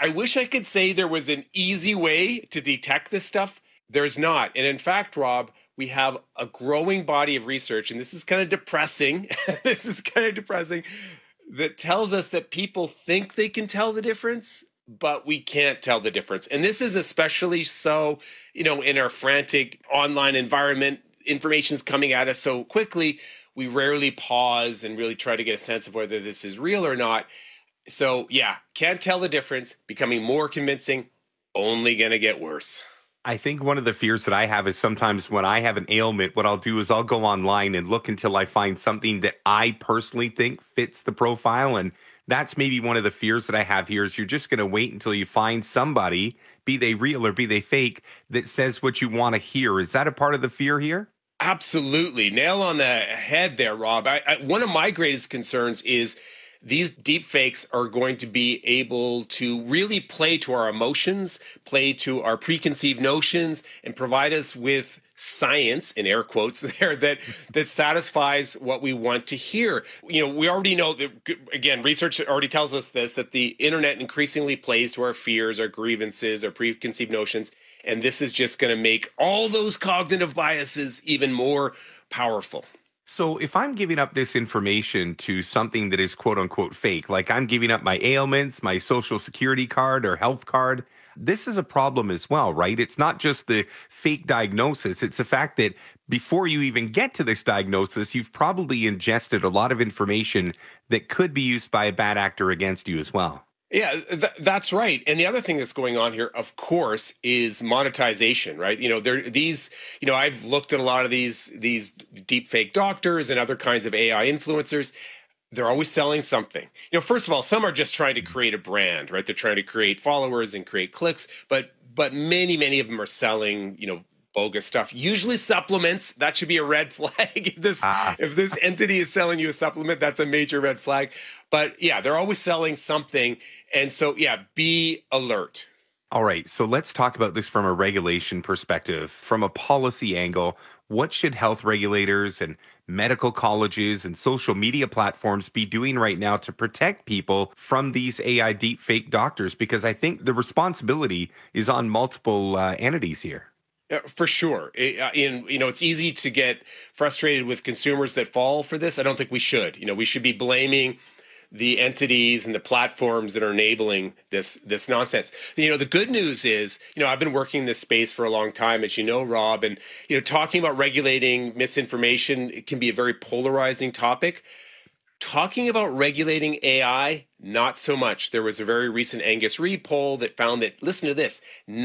I wish I could say there was an easy way to detect this stuff. There's not. And in fact, Rob, we have a growing body of research, and this is kind of depressing. This is kind of depressing, that tells us that people think they can tell the difference, but we can't tell the difference. And this is especially so, in our frantic online environment, information's coming at us so quickly, we rarely pause and really try to get a sense of whether this is real or not. So yeah, can't tell the difference, becoming more convincing, only going to get worse. I think one of the fears that I have is sometimes when I have an ailment, what I'll do is I'll go online and look until I find something that I personally think fits the profile. And that's maybe one of the fears that I have here is you're just going to wait until you find somebody, be they real or be they fake, that says what you want to hear. Is that a part of the fear here? Absolutely. Nail on the head there, Rob. One of my greatest concerns is these deep fakes are going to be able to really play to our emotions, play to our preconceived notions, and provide us with science, in air quotes there, that satisfies what we want to hear. We already know that, again, research already tells us this, that the internet increasingly plays to our fears, our grievances, our preconceived notions, and this is just going to make all those cognitive biases even more powerful. So if I'm giving up this information to something that is quote unquote fake, like I'm giving up my ailments, my social security card or health card, this is a problem as well, right? It's not just the fake diagnosis. It's the fact that before you even get to this diagnosis, you've probably ingested a lot of information that could be used by a bad actor against you as well. Yeah, that's right. And the other thing that's going on here, of course, is monetization, right? I've looked at a lot of these deep fake doctors and other kinds of AI influencers. They're always selling something. First of all, some are just trying to create a brand, right? They're trying to create followers and create clicks, but many of them are selling, bogus stuff, usually supplements. That should be a red flag. If this entity is selling you a supplement, that's a major red flag. But yeah, they're always selling something. And so, yeah, be alert. All right, so let's talk about this from a regulation perspective. From a policy angle, what should health regulators and medical colleges and social media platforms be doing right now to protect people from these AI deepfake doctors? Because I think the responsibility is on multiple entities here. For sure. It's easy to get frustrated with consumers that fall for this. I don't think we should. We should be blaming the entities and the platforms that are enabling this nonsense. The good news is, I've been working in this space for a long time, as you know, Rob, and talking about regulating misinformation, it can be a very polarizing topic. Talking about regulating AI, not so much. There was a very recent Angus Reid poll that found that, listen to this,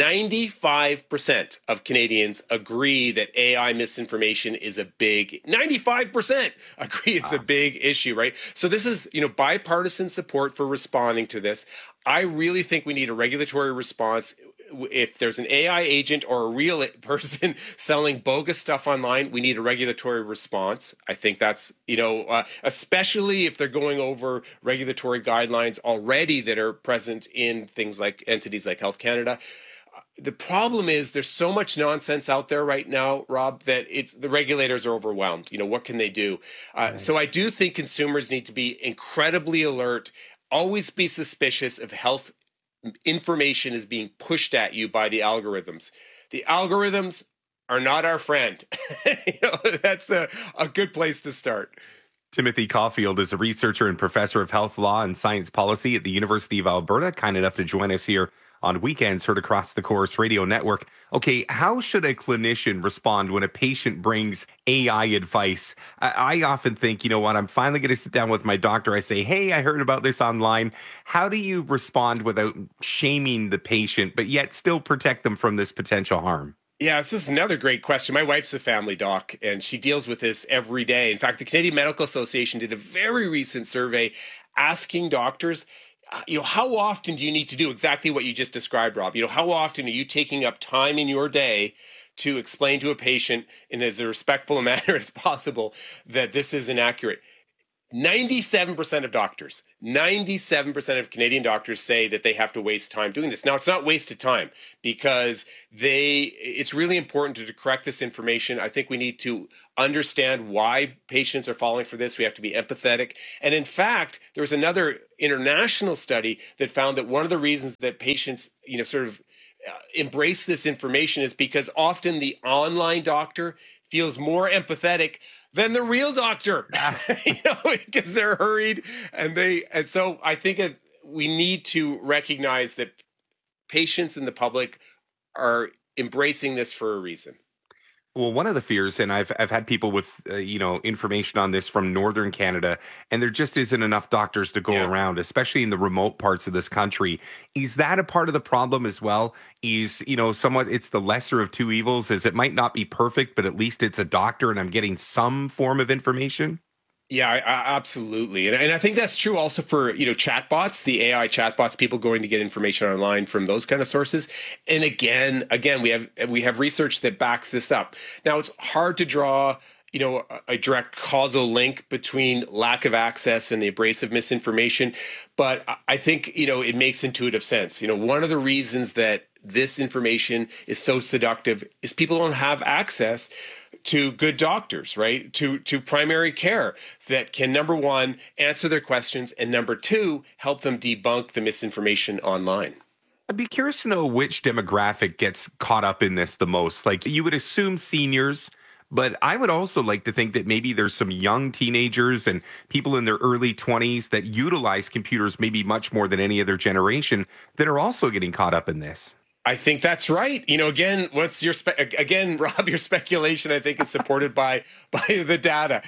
95% of Canadians agree that AI misinformation is a big, 95% agree it's a big issue, right? So this is, bipartisan support for responding to this. I really think we need a regulatory response. If there's an AI agent or a real person selling bogus stuff online, we need a regulatory response. I think that's, especially if they're going over regulatory guidelines already that are present in things like entities like Health Canada. The problem is there's so much nonsense out there right now, Rob, that the regulators are overwhelmed. What can they do? Right. So I do think consumers need to be incredibly alert, always be suspicious of health information is being pushed at you by the algorithms. The algorithms are not our friend. That's a good place to start. Timothy Caulfield is a researcher and professor of health law and science policy at the University of Alberta, kind enough to join us here on weekends, heard across the Corus Radio Network. Okay, how should a clinician respond when a patient brings AI advice? I often think, you know what, I'm finally going to sit down with my doctor. I say, hey, I heard about this online. How do you respond without shaming the patient, but yet still protect them from this potential harm? Yeah, this is another great question. My wife's a family doc, and she deals with this every day. In fact, the Canadian Medical Association did a very recent survey asking doctors, how often do you need to do exactly what you just described, Rob? How often are you taking up time in your day to explain to a patient in as respectful a manner as possible that this is inaccurate? 97% of doctors, 97% of Canadian doctors say that they have to waste time doing this. Now, it's not wasted time because it's really important to correct this information. I think we need to understand why patients are falling for this. We have to be empathetic. And in fact, there was another international study that found that one of the reasons that patients, embrace this information is because often the online doctor feels more empathetic than the real doctor, because they're hurried and so I think we need to recognize that patients and the public are embracing this for a reason. Well, one of the fears, and I've had people with information on this from northern Canada, and there just isn't enough doctors to go around, especially in the remote parts of this country. Is that a part of the problem as well? Is somewhat it's the lesser of two evils, as it might not be perfect, but at least it's a doctor, and I'm getting some form of information. Yeah, absolutely. And I think that's true also for, chatbots, the AI chatbots, people going to get information online from those kind of sources. And again, we have research that backs this up. Now, it's hard to draw, a direct causal link between lack of access and the abrasive misinformation. But I think, it makes intuitive sense. One of the reasons that this information is so seductive is people don't have access to good doctors, right? To primary care that can, number one, answer their questions, and number two, help them debunk the misinformation online. I'd be curious to know which demographic gets caught up in this the most. Like, you would assume seniors, but I would also like to think that maybe there's some young teenagers and people in their early 20s that utilize computers maybe much more than any other generation that are also getting caught up in this. I think that's right. Again, Rob, your speculation, I think, is supported by the data.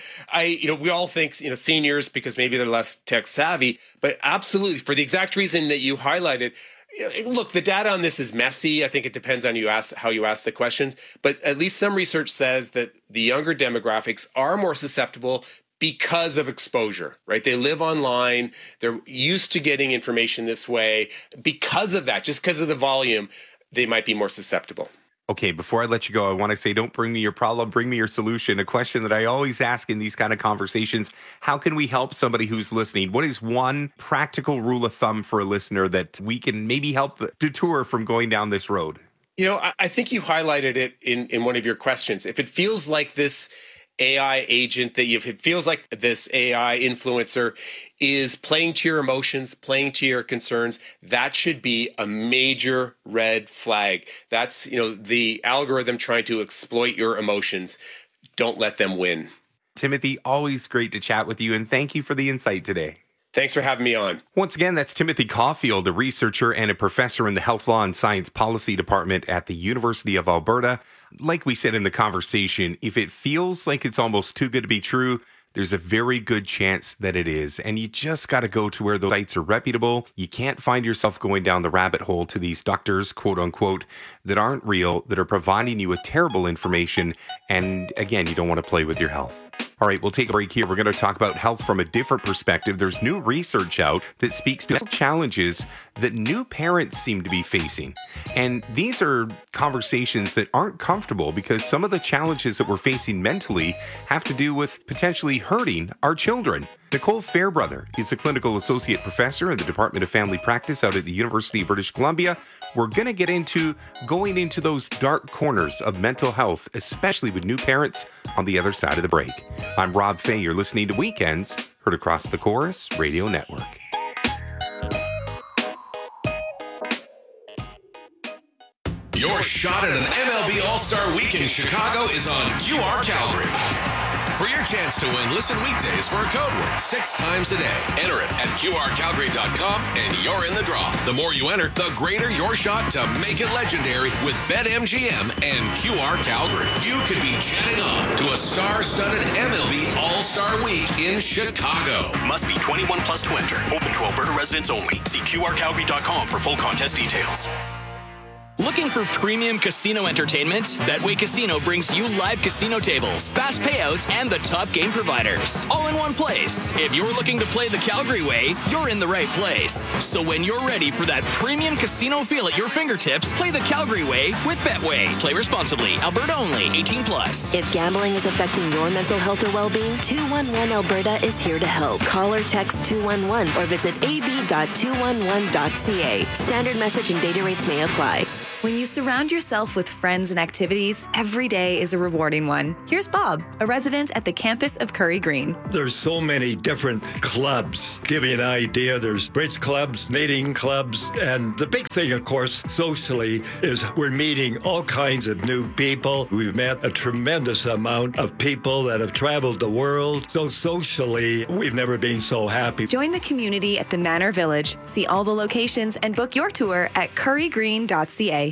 We all think, seniors because maybe they're less tech savvy, but absolutely for the exact reason that you highlighted. Look, the data on this is messy. I think it depends on how you ask the questions, but at least some research says that the younger demographics are more susceptible because of exposure, right? They live online. They're used to getting information this way. Because of that, just because of the volume, they might be more susceptible. Okay, before I let you go, I want to say, don't bring me your problem, bring me your solution. A question that I always ask in these kind of conversations: how can we help somebody who's listening? What is one practical rule of thumb for a listener that we can maybe help detour from going down this road? I think you highlighted it in one of your questions. If it feels like this AI agent, if it feels like this AI influencer is playing to your emotions, playing to your concerns, that should be a major red flag. That's, the algorithm trying to exploit your emotions. Don't let them win. Timothy, always great to chat with you, and thank you for the insight today. Thanks for having me on. Once again, that's Timothy Caulfield, a researcher and a professor in the Health Law and Science Policy Department at the University of Alberta. Like we said in the conversation, if it feels like it's almost too good to be true, there's a very good chance that it is. And you just got to go to where those sites are reputable. You can't find yourself going down the rabbit hole to these doctors, quote unquote, that aren't real, that are providing you with terrible information. And again, you don't want to play with your health. All right, we'll take a break here. We're going to talk about health from a different perspective. There's new research out that speaks to challenges that new parents seem to be facing. And these are conversations that aren't comfortable because some of the challenges that we're facing mentally have to do with potentially hurting our children. Nicole Fairbrother is a clinical associate professor in the Department of Family Practice out at the University of British Columbia. We're going to get into going into those dark corners of mental health, especially with new parents, on the other side of the break. I'm Rob Fay. You're listening to Weekends, heard across the Chorus Radio Network. Your shot at an MLB All-Star Week in Chicago is on QR Calgary. For your chance to win, listen weekdays for a code word 6 times a day. Enter it at QRCalgary.com and you're in the draw. The more you enter, the greater your shot to make it legendary with BetMGM and QR Calgary. You could be jetting off to a star-studded MLB All-Star Week in Chicago. Must be 21 plus to enter. Open to Alberta residents only. See QRCalgary.com for full contest details. Looking for premium casino entertainment? Betway Casino brings you live casino tables, fast payouts, and the top game providers, all in one place. If you're looking to play the Calgary way, you're in the right place. So when you're ready for that premium casino feel at your fingertips, play the Calgary way with Betway. Play responsibly. Alberta only. 18 plus. If gambling is affecting your mental health or well-being, 211 Alberta is here to help. Call or text 211 or visit ab.211.ca. Standard message and data rates may apply. When you surround yourself with friends and activities, every day is a rewarding one. Here's Bob, a resident at the campus of Curry Green. There's so many different clubs. Give you an idea, there's bridge clubs, knitting clubs, and the big thing, of course, socially, is we're meeting all kinds of new people. We've met a tremendous amount of people that have traveled the world. So socially, we've never been so happy. Join the community at the Manor Village. See all the locations and book your tour at currygreen.ca.